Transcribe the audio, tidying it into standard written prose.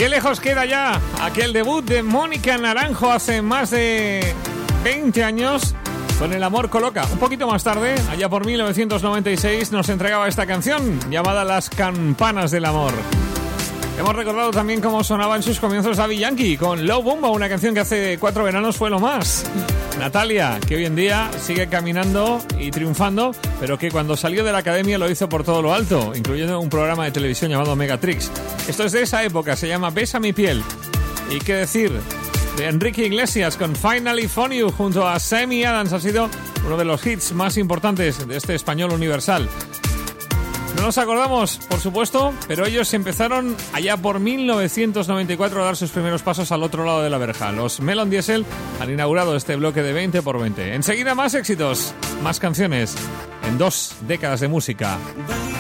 Qué lejos queda ya aquel debut de Mónica Naranjo hace más de 20 años con El amor coloca. Un poquito más tarde, allá por 1996, nos entregaba esta canción llamada Las campanas del amor. Hemos recordado también cómo sonaba en sus comienzos Daddy Yankee con Low Bomba, una canción que hace 4 veranos fue lo más. Natalia, que hoy en día sigue caminando y triunfando, pero que cuando salió de la academia lo hizo por todo lo alto, incluyendo un programa de televisión llamado Megatrix. Esto es de esa época, se llama Besa mi piel. Y qué decir de Enrique Iglesias con Finally Found You junto a Sammy Adams, ha sido uno de los hits más importantes de este español universal. No nos acordamos, por supuesto, pero ellos empezaron allá por 1994 a dar sus primeros pasos al otro lado de la verja. Los Melon Diesel han inaugurado este bloque de 20 por 20. Enseguida más éxitos, más canciones en 2 décadas de música.